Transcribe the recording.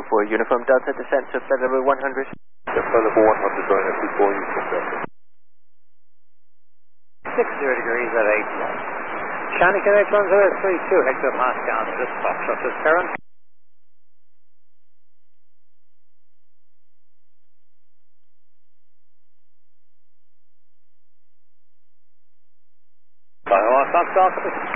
for Uniform Delta descent to flight level 100. Flight level 100 going up before Uniform Delta. 60 degrees at 8. Shannon Connect 1032, Hector Pascal, this Foxtrot is current. Foxtrot,